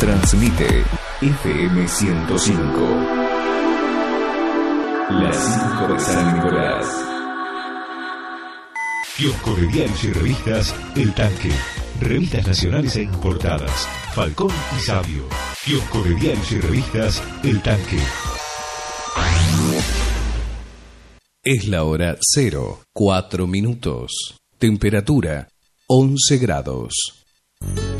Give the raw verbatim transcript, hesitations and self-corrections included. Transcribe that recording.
Transmite F M ciento cinco. Las cinco de San Nicolás. Kiosco de diarios y revistas El Tanque. Revistas nacionales e importadas. Falcón y Sabio. Kiosco de diarios y revistas El Tanque. Es la hora cero, cuatro minutos. Temperatura once grados.